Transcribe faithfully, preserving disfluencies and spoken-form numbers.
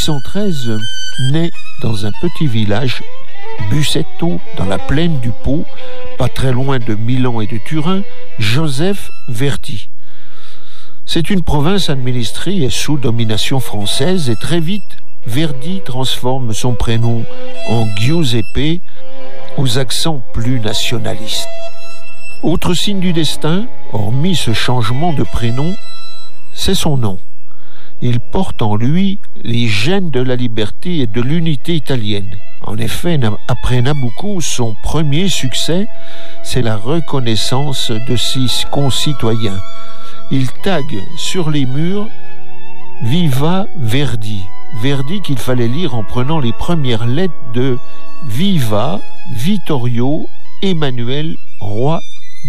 cent treize, naît dans un petit village, Busseto, dans la plaine du Pô, pas très loin de Milan et de Turin, Joseph Verdi. C'est une province administrée et sous domination française, et très vite, Verdi transforme son prénom en Giuseppe, aux accents plus nationalistes. Autre signe du destin, hormis ce changement de prénom, c'est son nom. Il porte en lui les gènes de la liberté et de l'unité italienne. En effet, après Nabucco, son premier succès, c'est la reconnaissance de ses concitoyens. Il tague sur les murs « Viva Verdi ». Verdi qu'il fallait lire en prenant les premières lettres de « Viva Vittorio Emanuele, roi d'Italie ».